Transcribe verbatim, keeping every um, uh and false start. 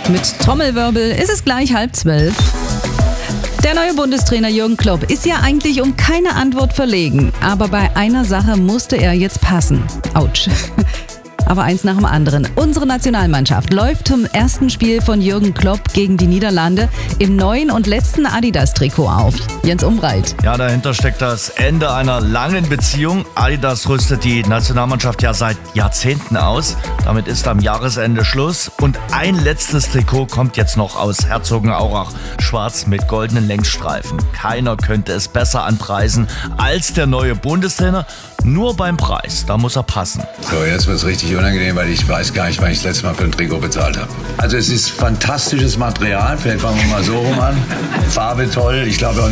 Mit Trommelwirbel ist es gleich halb zwölf. Der neue Bundestrainer Jürgen Klopp ist ja eigentlich um keine Antwort verlegen. Aber bei einer Sache musste er jetzt passen. Autsch. Aber eins nach dem anderen. Unsere Nationalmannschaft läuft zum ersten Spiel von Jürgen Klopp gegen die Niederlande im neuen und letzten Adidas-Trikot auf. Jens Umbreit. Ja, dahinter steckt das Ende einer langen Beziehung. Adidas rüstet die Nationalmannschaft ja seit Jahrzehnten aus. Damit ist am Jahresende Schluss. Und ein letztes Trikot kommt jetzt noch aus Herzogenaurach. Schwarz mit goldenen Längsstreifen. Keiner könnte es besser anpreisen als der neue Bundestrainer. Nur beim Preis, da muss er passen. So, jetzt wird es richtig unangenehm, weil ich weiß gar nicht, wann ich das letzte Mal für ein Trikot bezahlt habe. Also es ist fantastisches Material, vielleicht fangen wir mal so rum an. Farbe toll, ich glaube